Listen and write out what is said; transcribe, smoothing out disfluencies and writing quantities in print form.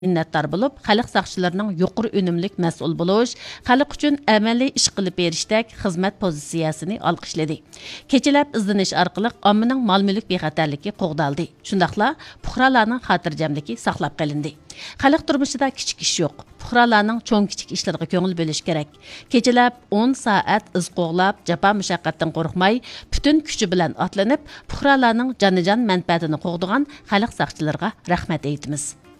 minnatdor bo'lib, xalq saqchilarining yuqori unumlik mas'ul bo'lish, xalq uchun amaliy ish qilib berishdek xizmat pozitsiyasini olqishladi. Kechalab izlanish orqali ommaning mol-mulk bexatarligi qo'g'daldi. Shundaqla fuqarolarning xotirjamligi saqlab qolindi. Xalq turmushida kichik ish yo'q. Fuqarolarning cho'ng-kichik ishlariga ko'ngil bo'lish kerak. Kechalab 10 soat iz qo'g'lab, jafo mushaqqatdan qo'rqmay, butun kuchi bilan otlanib, fuqarolarning jonijon manfaatini qo'g'digan xalq saqchilariga rahmat aytamiz.